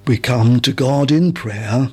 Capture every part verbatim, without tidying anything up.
We come to God in prayer.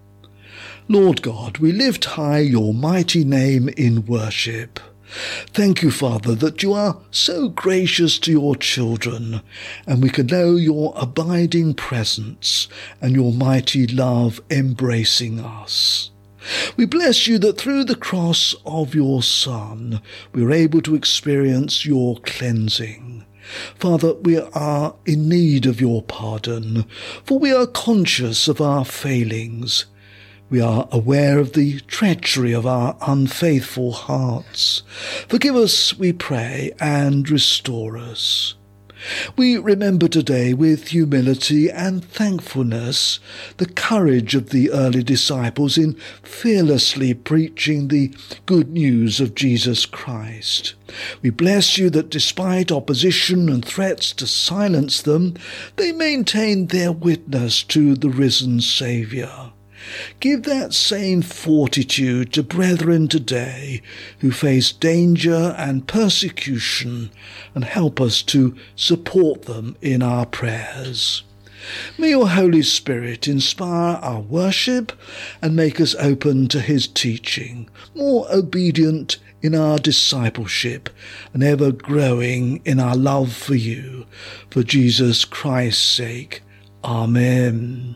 Lord God, we lift high your mighty name in worship. Thank you, Father, that you are so gracious to your children, and we can know your abiding presence and your mighty love embracing us. We bless you that through the cross of your Son, we are able to experience your cleansing. Father, we are in need of your pardon, for we are conscious of our failings. We are aware of the treachery of our unfaithful hearts. Forgive us, we pray, and restore us. We remember today with humility and thankfulness the courage of the early disciples in fearlessly preaching the good news of Jesus Christ. We bless you that despite opposition and threats to silence them, they maintained their witness to the risen Saviour. Give that same fortitude to brethren today who face danger and persecution, and help us to support them in our prayers. May your Holy Spirit inspire our worship and make us open to his teaching, more obedient in our discipleship, and ever growing in our love for you. For Jesus Christ's sake. Amen.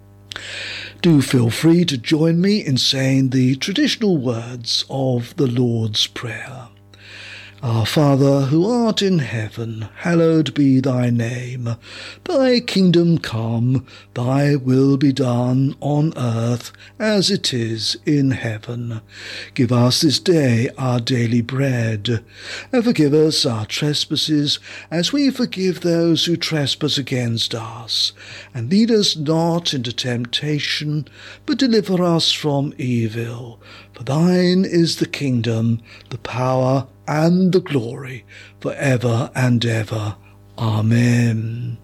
Do feel free to join me in saying the traditional words of the Lord's Prayer. Our Father, who art in heaven, hallowed be thy name. Thy kingdom come, thy will be done on earth as it is in heaven. Give us this day our daily bread, and forgive us our trespasses as we forgive those who trespass against us. And lead us not into temptation, but deliver us from evil. For thine is the kingdom, the power, and the glory, for ever and ever. Amen.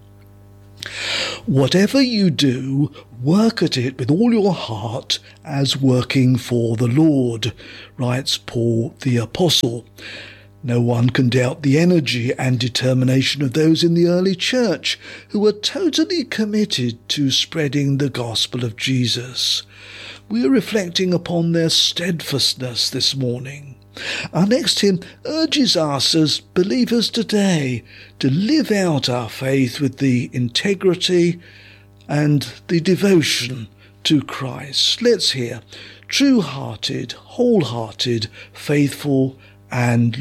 Whatever you do, work at it with all your heart as working for the Lord, writes Paul the Apostle. No one can doubt the energy and determination of those in the early church who were totally committed to spreading the gospel of Jesus. We are reflecting upon their steadfastness this morning. Our next hymn urges us as believers today to live out our faith with the integrity and the devotion to Christ. Let's hear true-hearted, wholehearted, faithful and